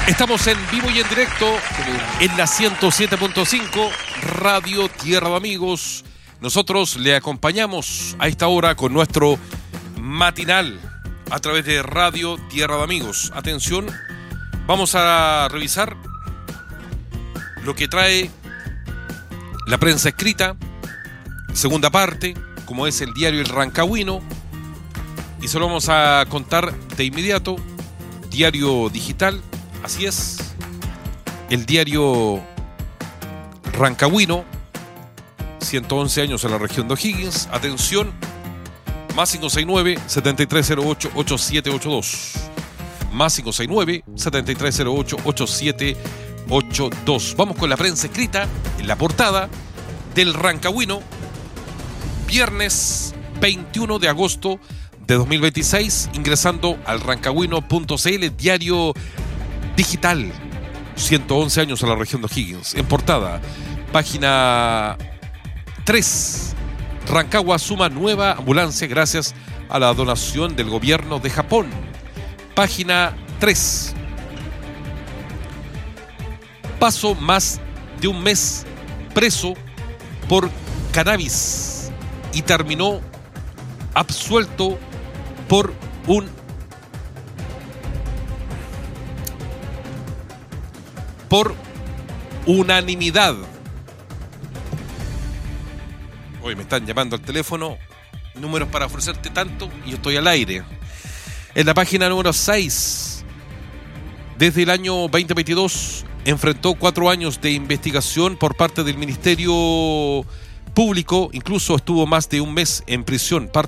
Estamos en vivo y en directo en la 107.5 Radio Tierra de Amigos. Nosotros le acompañamos a esta hora con nuestro matinal a través de Radio Tierra de Amigos. Atención, vamos a revisar lo que trae la prensa escrita, segunda parte, como es el diario El Rancagüino, y se lo vamos a contar de inmediato. Diario digital, así es, el diario Rancagüino, 111 años en la región de O'Higgins. Atención, más 569-7308-8782. Más 569-7308-8782. Vamos con la prensa escrita en la portada del Rancagüino, viernes 21 de agosto de 2026, ingresando al rancagüino.cl, diario digital, 111 años en la región de O'Higgins. En portada, página 3, Rancagua suma nueva ambulancia gracias a la donación del gobierno de Japón. Página 3. Pasó más de un mes preso por cannabis y terminó absuelto por unanimidad. Hoy me están llamando al teléfono, números para ofrecerte tanto, y yo estoy al aire. En la página número 6, desde el año 2022, enfrentó 4 años de investigación por parte del Ministerio Público, incluso estuvo más de un mes en prisión.